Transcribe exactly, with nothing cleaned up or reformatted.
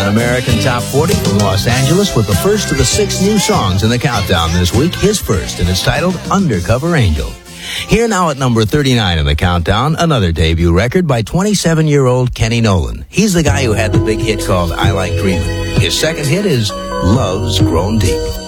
American Top forty from Los Angeles with the first of the six new songs in the countdown this week. His first, and it's titled Undercover Angel. Here now at number thirty-nine in the countdown, another debut record by twenty-seven-year-old Kenny Nolan. He's the guy who had the big hit called I Like Dreamin'. His second hit is Love's Grown Deep.